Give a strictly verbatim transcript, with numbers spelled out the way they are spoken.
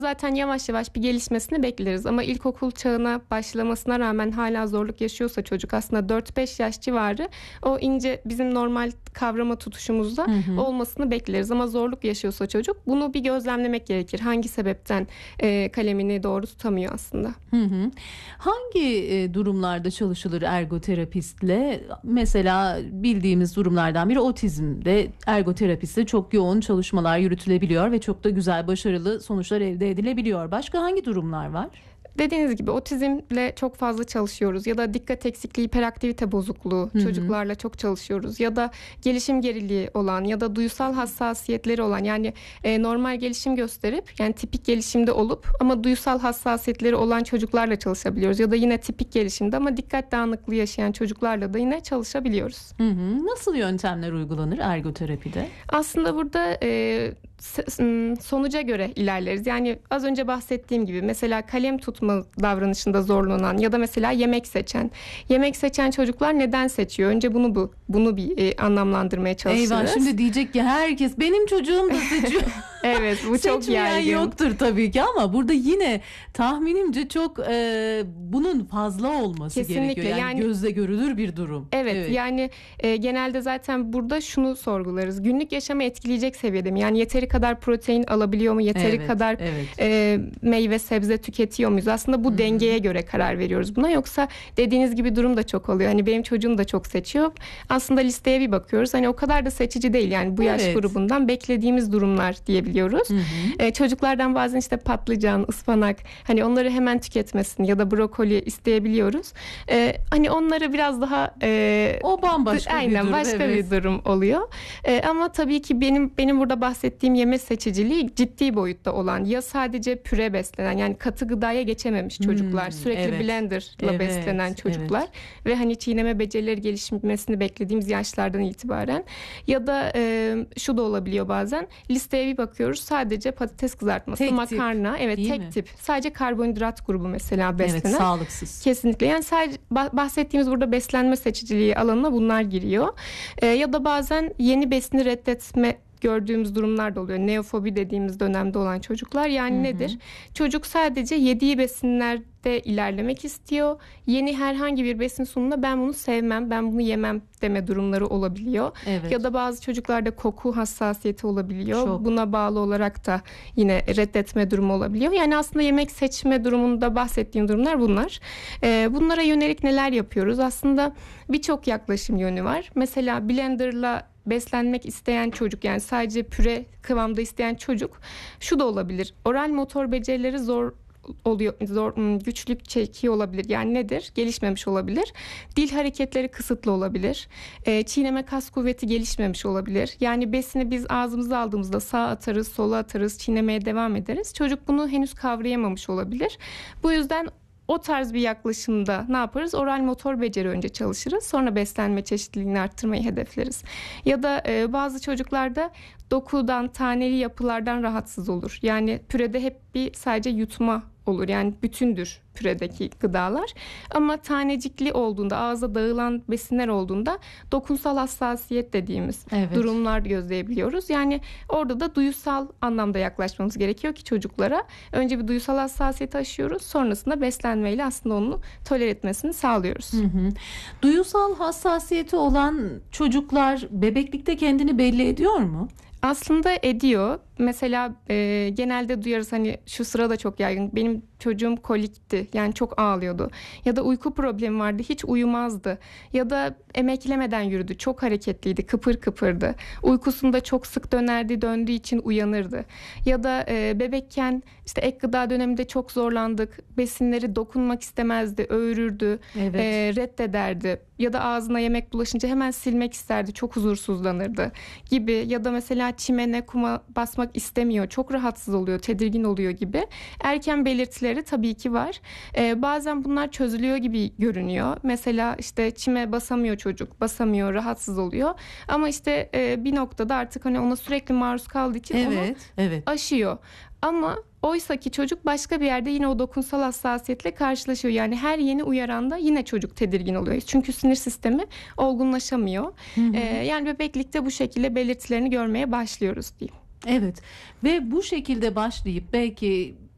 Zaten yavaş yavaş bir gelişmesini bekleriz ama ilkokul çağına başlamasına rağmen hala zorluk yaşıyorsa çocuk, aslında dört beş yaş civarı o ince bizim normal kavrama tutuşumuzda Hı hı. olmasını bekleriz ama zorluk yaşıyorsa çocuk, bunu bir gözlemlemek gerekir. Hangi sebepten e, kalemini doğru tutamıyor aslında. Hı hı. Hangi e, durumlarda çalışılır ergoterapistle? Mesela bildiğimiz durumlardan biri otizmde ergoterapistle çok yoğun çalışmalar yürütülebiliyor ve çok da güzel, başarılı sonuçlar elde edilebiliyor. Başka hangi durumlar var? Dediğiniz gibi otizmle çok fazla çalışıyoruz ya da dikkat eksikliği, hiperaktivite bozukluğu Hı hı. çocuklarla çok çalışıyoruz ya da gelişim geriliği olan ya da duysal hassasiyetleri olan, yani e, normal gelişim gösterip yani tipik gelişimde olup ama duysal hassasiyetleri olan çocuklarla çalışabiliyoruz ya da yine tipik gelişimde ama dikkat dağınıklığı yaşayan çocuklarla da yine çalışabiliyoruz. Hı hı. Nasıl yöntemler uygulanır ergoterapide? Aslında burada e, sonuca göre ilerleriz. Yani az önce bahsettiğim gibi mesela kalem tutma davranışında zorlanan ya da mesela yemek seçen. Yemek seçen çocuklar neden seçiyor? Önce bunu bu bunu bir e, anlamlandırmaya çalışırız. Eyvah, şimdi diyecek ki herkes benim çocuğum da seçiyor. Evet, bu çok Seçmeyen yaygın. yoktur tabii ki ama burada yine tahminimce çok e, bunun fazla olması Kesinlikle. gerekiyor. Yani, Yani gözle görülür bir durum. Evet, yani e, genelde zaten burada şunu sorgularız. Günlük yaşamı etkileyecek seviyede mi? Yani yeteri kadar protein alabiliyor mu? Yeteri Evet, kadar evet. e, meyve sebze tüketiyor muyuz? Aslında bu Hı-hı. dengeye göre karar veriyoruz buna. Yoksa dediğiniz gibi durum da çok oluyor. Hani benim çocuğum da çok seçiyor. Aslında listeye bir bakıyoruz. Hani o kadar da seçici değil. Yani bu yaş Evet. grubundan beklediğimiz durumlar diyebiliyoruz. E, çocuklardan bazen işte patlıcan, ıspanak, hani onları hemen tüketmesini ya da brokoli isteyebiliyoruz. E, hani onları biraz daha e, O bambaşka aynen, bir durum. başka Evet. bir durum oluyor. E, ama tabii ki benim benim burada bahsettiğim yeme seçiciliği ciddi boyutta olan, ya sadece püre beslenen, yani katı gıdaya geçememiş çocuklar, Hmm, sürekli evet. blenderla Evet, beslenen çocuklar ve hani çiğneme becerileri gelişmesini beklediğimiz yaşlardan itibaren, ya da e, şu da olabiliyor bazen, listeye bir bakıyoruz, sadece patates kızartması, Tek tip, makarna, evet değil tek mi? tip, sadece karbonhidrat grubu mesela beslenen. Evet, sağlıksız. Kesinlikle. Yani sadece bahsettiğimiz burada beslenme seçiciliği alanına bunlar giriyor. Ee, ya da bazen yeni besini reddetme gördüğümüz durumlar da oluyor. Neofobi dediğimiz dönemde olan çocuklar. Yani Hı-hı. nedir? Çocuk sadece yediği besinlerde ilerlemek istiyor. Yeni herhangi bir besin sunumunda ben bunu sevmem, ben bunu yemem deme durumları olabiliyor. Evet. Ya da bazı çocuklarda koku hassasiyeti olabiliyor. Çok. Buna bağlı olarak da yine reddetme durumu olabiliyor. Yani aslında yemek seçme durumunda bahsettiğim durumlar bunlar. Ee, bunlara yönelik neler yapıyoruz? Aslında birçok yaklaşım yönü var. Mesela blenderla beslenmek isteyen çocuk, yani sadece püre kıvamda isteyen çocuk, şu da olabilir. Oral motor becerileri zor oluyor, zor, güçlük çekiyor olabilir. Yani nedir? Gelişmemiş olabilir. Dil hareketleri kısıtlı olabilir. E, çiğneme kas kuvveti gelişmemiş olabilir. Yani besini biz ağzımıza aldığımızda sağa atarız, sola atarız, çiğnemeye devam ederiz. Çocuk bunu henüz kavrayamamış olabilir. Bu yüzden o tarz bir yaklaşımda ne yaparız? Oral motor beceri önce çalışırız. Sonra beslenme çeşitliliğini arttırmayı hedefleriz. Ya da e, bazı çocuklarda dokudan, taneli yapılardan rahatsız olur. Yani pürede hep bir sadece yutma olur. Yani bütündür püredeki gıdalar. Ama tanecikli olduğunda, ağza dağılan besinler olduğunda dokunsal hassasiyet dediğimiz Evet. durumlar gözleyebiliyoruz. Yani orada da duysal anlamda yaklaşmamız gerekiyor ki çocuklara. Önce bir duysal hassasiyeti aşıyoruz. Sonrasında beslenmeyle aslında onu tolere etmesini sağlıyoruz. Hı hı. Duyusal hassasiyeti olan çocuklar bebeklikte kendini belli ediyor mu? Aslında ediyor. Mesela e, genelde duyarız, hani şu sıra da çok yaygın. Benim çocuğum kolikti. Yani çok ağlıyordu. Ya da uyku problemi vardı. Hiç uyumazdı. Ya da emeklemeden yürüdü. Çok hareketliydi. Kıpır kıpırdı. Uykusunda çok sık dönerdi. Döndüğü için uyanırdı. Ya da e, bebekken işte ek gıda döneminde çok zorlandık. Besinleri dokunmak istemezdi. Öğürürdü. Evet. E, reddederdi. Ya da ağzına yemek bulaşınca hemen silmek isterdi. Çok huzursuzlanırdı gibi. Ya da mesela çimene, kuma basmak istemiyor. Çok rahatsız oluyor. Tedirgin oluyor gibi. Erken belirtileri tabii ki var. Ee, bazen bunlar çözülüyor gibi görünüyor. Mesela işte çime basamıyor çocuk. Basamıyor. Rahatsız oluyor. Ama işte e, bir noktada artık hani ona sürekli maruz kaldığı için Evet. onu Evet. aşıyor. Ama oysa ki çocuk başka bir yerde yine o dokunsal hassasiyetle karşılaşıyor. Yani her yeni uyaranda yine çocuk tedirgin oluyor. Çünkü sinir sistemi olgunlaşamıyor. Hı hı. Ee, yani bebeklikte bu şekilde belirtilerini görmeye başlıyoruz diyeyim. Evet ve bu şekilde başlayıp belki